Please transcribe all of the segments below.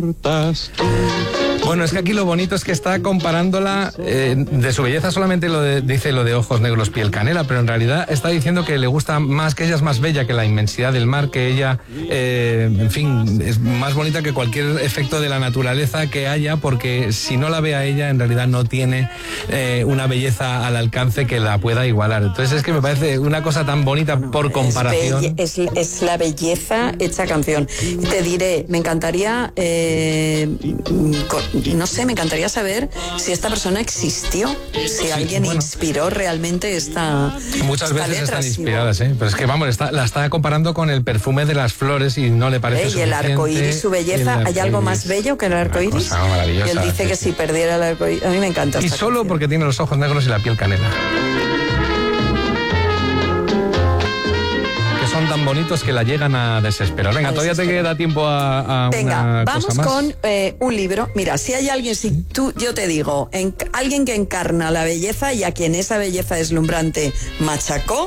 Bueno, es que aquí lo bonito es que está comparándola de su belleza solamente dice lo de ojos negros, piel canela, pero en realidad está diciendo que le gusta más, que ella es más bella que la inmensidad del mar, que ella, en fin, es más bonita que cualquier efecto de la naturaleza que haya, porque si no la ve a ella, en realidad no tiene una belleza al alcance que la pueda igualar. Entonces es que me parece una cosa tan bonita por comparación. Es la belleza hecha canción. Te diré, me encantaría... no sé, me encantaría saber si esta persona existió, si alguien inspiró realmente esta muchas veces letra, están inspiradas, pero es que vamos, la está comparando con el perfume de las flores y no le parece suficiente. Y el arcoíris, su belleza, ¿hay algo más bello que el arcoíris? Y él dice que si perdiera el arcoíris, a mí me encanta esta solo canción. Porque tiene los ojos negros y la piel canela. Son tan bonitos que la llegan a desesperar. Venga, todavía te queda tiempo a Venga, una vamos cosa más. con un libro. Mira, si hay alguien, yo te digo, alguien que encarna la belleza y a quien esa belleza deslumbrante machacó,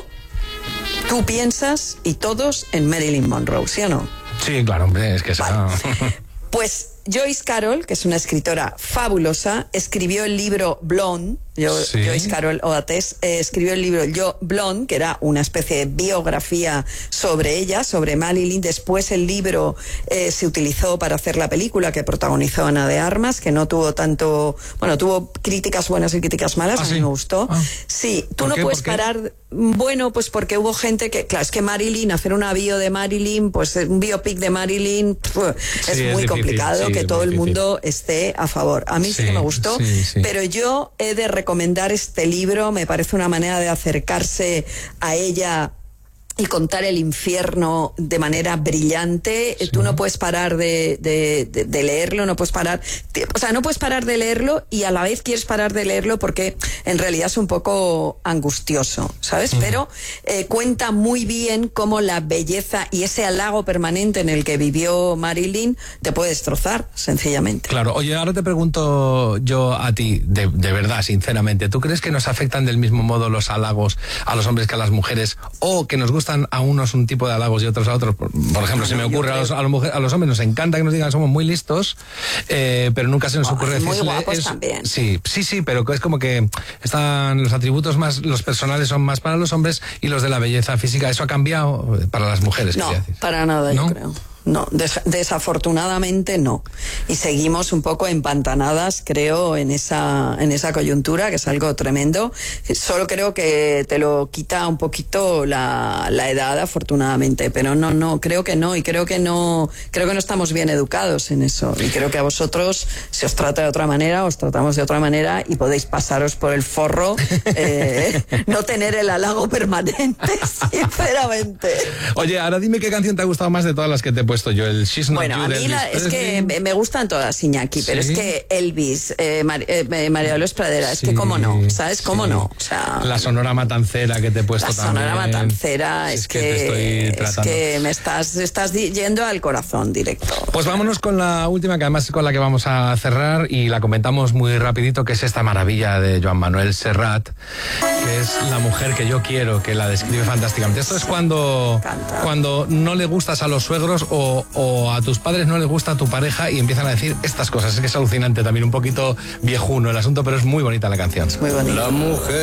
tú piensas y todos en Marilyn Monroe, ¿sí o no? Sí, claro, hombre, es que vale. Pues Joyce Carol, que es una escritora fabulosa, escribió el libro Blonde. Joyce Carol Oates escribió el libro Blonde, que era una especie de biografía sobre ella, sobre Marilyn. Después el libro se utilizó para hacer la película que protagonizó Ana de Armas, que no tuvo tanto... Bueno, tuvo críticas buenas y críticas malas, a mí me gustó. Sí, tú no puedes parar... Bueno, pues porque hubo gente que... Claro, es que Marilyn, hacer una bio de Marilyn, pues un biopic de Marilyn, es muy complicado que todo el mundo esté a favor. A mí sí que me gustó, pero yo he de recomendar este libro, me parece una manera de acercarse a ella y contar el infierno de manera brillante. Tú no puedes parar de leerlo, no puedes parar, o sea, no puedes parar de leerlo y a la vez quieres parar de leerlo porque en realidad es un poco angustioso, ¿sabes? Pero cuenta muy bien cómo la belleza y ese halago permanente en el que vivió Marilyn te puede destrozar, sencillamente. Claro, oye, ahora te pregunto yo a ti, de verdad, sinceramente, ¿tú crees que nos afectan del mismo modo los halagos a los hombres que a las mujeres, o que nos gustan a unos un tipo de halagos y otros a otros? Por ejemplo, se me ocurre a los hombres nos encanta que nos digan somos muy listos, pero nunca se nos ocurre muy decirle guapos también. Sí, pero es como que están los atributos más, los personales son más para los hombres y los de la belleza física, ¿eso ha cambiado para las mujeres? No, para nada, ¿no? yo creo. No, desafortunadamente no. Y seguimos un poco empantanadas, creo, en esa coyuntura, que es algo tremendo. Solo creo que te lo quita un poquito la edad, afortunadamente. Pero no, creo que no. Y creo que no estamos bien educados en eso. Y creo que a vosotros se os trata de otra manera, os tratamos de otra manera y podéis pasaros por el forro, no tener el halago permanente, sinceramente. Oye, ahora dime qué canción te ha gustado más de todas las que te he puesto yo, el She's Not Bueno, You, a mí es que me gustan todas, Iñaki, pero es que Elvis, María Dolores Pradera, es que cómo no, ¿sabes? Cómo no, o sea... La Sonora Matancera que te he puesto también. La Sonora Matancera, es que te estoy tratando. Es que me estás yendo al corazón directo. Pues vámonos con la última, que además es con la que vamos a cerrar y la comentamos muy rapidito, que es esta maravilla de Joan Manuel Serrat, que es La mujer que yo quiero, que la describe fantásticamente. Esto es cuando no le gustas a los suegros o a tus padres no les gusta tu pareja y empiezan a decir estas cosas. Es que es alucinante, también un poquito viejuno el asunto, pero es muy bonita la canción. Es muy bonita. La mujer